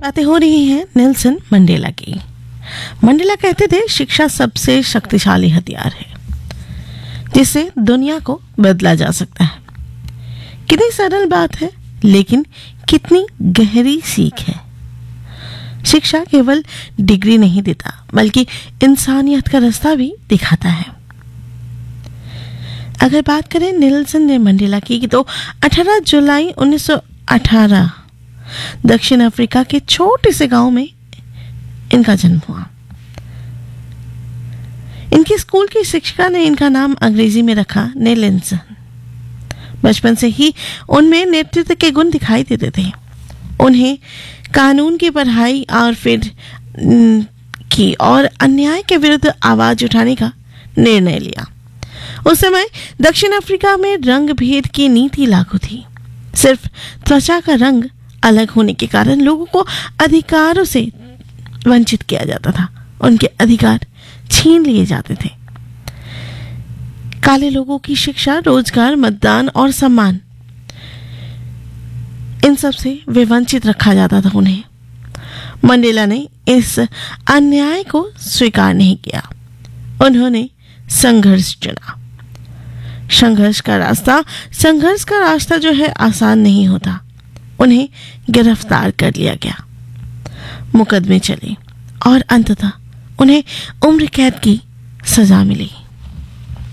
बातें हो रही हैं नेल्सन मंडेला की। मंडेला कहते थे शिक्षा सबसे शक्तिशाली हथियार है जिससे दुनिया को बदला जा सकता है। कितनी सरल बात है लेकिन कितनी गहरी सीख है। शिक्षा केवल डिग्री नहीं देता बल्कि इंसानियत का रास्ता भी दिखाता है। अगर बात करें नेल्सन मंडेला की तो 18 जुलाई 1918 दक्षिण अफ्रीका के छोटे से गांव में इनका जन्म हुआ। इनकी स्कूल की शिक्षिका ने इनका नाम अंग्रेजी में रखा नेल्सन। बचपन से ही उनमें नेतृत्व के गुण दिखाई देते थे। उन्हें कानून की पढ़ाई और फिर की और अन्याय के विरुद्ध आवाज उठाने का निर्णय लिया। उस समय दक्षिण अफ्रीका में रंग भेद की नीति लागू थी। सिर्फ त्वचा का रंग अलग होने के कारण लोगों को अधिकारों से वंचित किया जाता था। उनके अधिकार छीन लिए जाते थे। काले लोगों की शिक्षा, रोजगार, मतदान और सम्मान, इन सब से वे वंचित रखा जाता था उन्हें। मंडेला ने इस अन्याय को स्वीकार नहीं किया। उन्होंने संघर्ष चुना। संघर्ष का रास्ता जो है आसान नहीं होता। उन्हें गिरफ्तार कर लिया गया, मुकदमे चले और अंततः उन्हें उम्र कैद की सजा मिली।